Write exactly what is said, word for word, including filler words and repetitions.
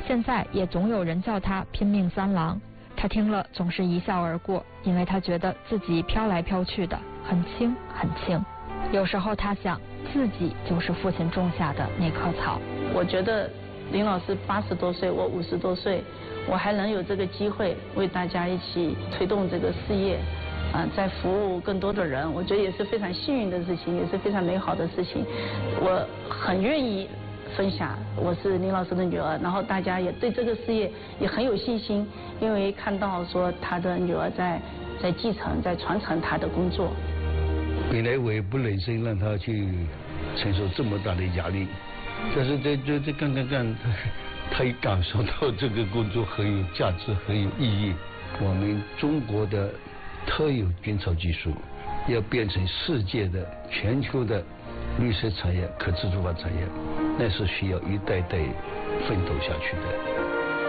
现在也总有人叫他拼命三郎。他听了总是一笑而过，因为他觉得自己飘来飘去的很轻很轻。有时候他想，自己就是父亲种下的那棵草。 我觉得林老师八十多岁，我五十多岁，我还能有这个机会为大家一起推动这个事业，啊、呃，在服务更多的人，我觉得也是非常幸运的事情，也是非常美好的事情。我很愿意分享，我是林老师的女儿，然后大家也对这个事业也很有信心，因为看到说他的女儿在在继承、在传承他的工作。 本来我也不忍心让他去承受这么大的压力，但是这这这干干干，他他也感受到这个工作很有价值、很有意义。我们中国的特有菌草技术要变成世界的、全球的绿色产业、可持续化产业，那是需要一代代奋斗下去的。